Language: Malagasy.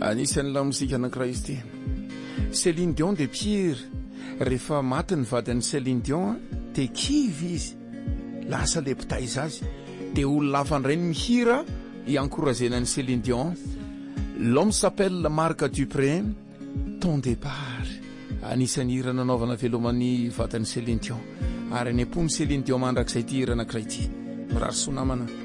Anisan'ny lamozika anankiray izy ity. Céline Dion de Pire. Rehefa maty ny vadin'ny Céline Dion de kivy izy. Lasa lepitaiza azy. De olona hafa indray ny mihira encouragena ny Céline Dion. L'homme s'appelle Marc Dupré. Ton départ. Anisan'ny hira nanaovana veloman'ny vadin'ny Céline Dion. Ary ny ampony Céline Dion mandrakizay ity hira anankiray ity. Mirary soa namana.